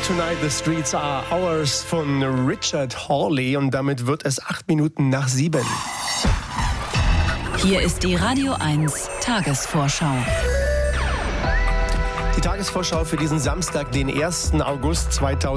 Tonight the Streets Are Ours von Richard Hawley und damit wird es 8 Minuten nach 7. Hier ist die Radio 1 Tagesvorschau. Die Tagesvorschau für diesen Samstag, den 1. August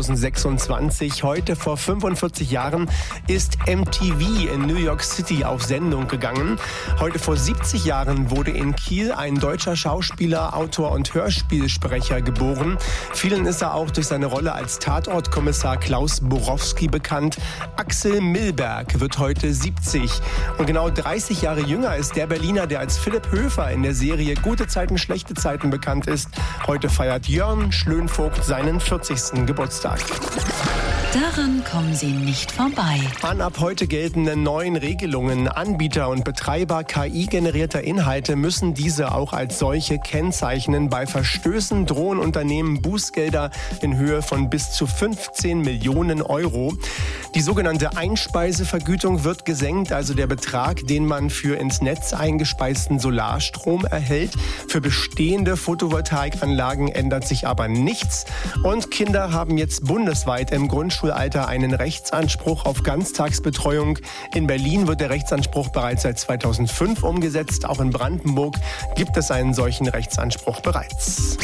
2026. Heute vor 45 Jahren ist MTV in New York City auf Sendung gegangen. Heute vor 70 Jahren wurde in Kiel ein deutscher Schauspieler, Autor und Hörspielsprecher geboren. Vielen ist er auch durch seine Rolle als Tatortkommissar Klaus Borowski bekannt. Axel Milberg wird heute 70. Und genau 30 Jahre jünger ist der Berliner, der als Philipp Höfer in der Serie Gute Zeiten, schlechte Zeiten bekannt ist. Heute feiert Jörn Schlönvogt seinen 40. Geburtstag. Daran kommen Sie nicht vorbei. An ab heute geltenden neuen Regelungen, Anbieter und Betreiber KI-generierter Inhalte müssen diese auch als solche kennzeichnen. Bei Verstößen drohen Unternehmen Bußgelder in Höhe von bis zu 15 Millionen Euro. Die sogenannte Einspeisevergütung wird gesenkt, also der Betrag, den man für ins Netz eingespeisten Solarstrom erhält. Für bestehende Photovoltaikanlagen ändert sich aber nichts. Und Kinder haben jetzt bundesweit im Grundschulalter einen Rechtsanspruch auf Ganztagsbetreuung. In Berlin wird der Rechtsanspruch bereits seit 2005 umgesetzt. Auch in Brandenburg gibt es einen solchen Rechtsanspruch bereits.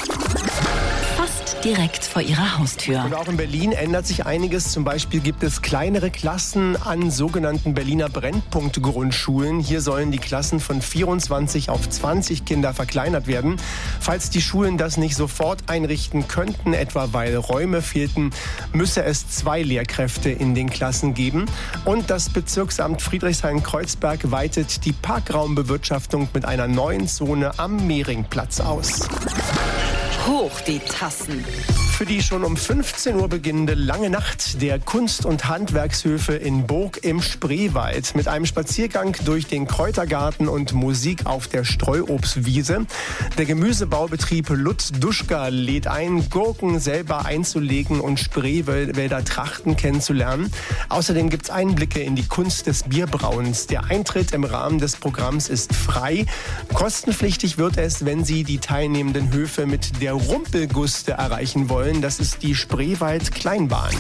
Fast direkt vor Ihrer Haustür. Und auch in Berlin ändert sich einiges. Zum Beispiel gibt es kleinere Klassen an sogenannten Berliner Brennpunkt-Grundschulen. Hier sollen die Klassen von 24 auf 20 Kinder verkleinert werden. Falls die Schulen das nicht sofort einrichten könnten, etwa weil Räume fehlten, müsse es 2 Lehrkräfte in den Klassen geben. Und das Bezirksamt Friedrichshain-Kreuzberg weitet die Parkraumbewirtschaftung mit einer neuen Zone am Mehringplatz aus. Hoch die Tassen. Für die schon um 15 Uhr beginnende lange Nacht der Kunst- und Handwerkshöfe in Burg im Spreewald mit einem Spaziergang durch den Kräutergarten und Musik auf der Streuobstwiese. Der Gemüsebaubetrieb Lutz Duschka lädt ein, Gurken selber einzulegen und Spreewälder Trachten kennenzulernen. Außerdem gibt es Einblicke in die Kunst des Bierbrauens. Der Eintritt im Rahmen des Programms ist frei. Kostenpflichtig wird es, wenn Sie die teilnehmenden Höfe mit der Rumpelguste erreichen wollen. Das ist die Spreewald-Kleinbahn.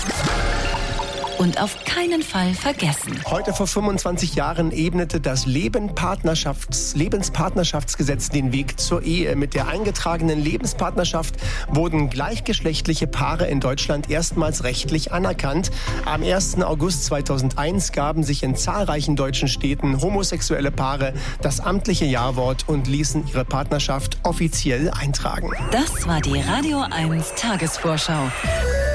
Und auf keinen Fall vergessen. Heute vor 25 Jahren ebnete das Lebenspartnerschaftsgesetz den Weg zur Ehe. Mit der eingetragenen Lebenspartnerschaft wurden gleichgeschlechtliche Paare in Deutschland erstmals rechtlich anerkannt. Am 1. August 2001 gaben sich in zahlreichen deutschen Städten homosexuelle Paare das amtliche Ja-Wort und ließen ihre Partnerschaft offiziell eintragen. Das war die Radio 1 Tagesvorschau.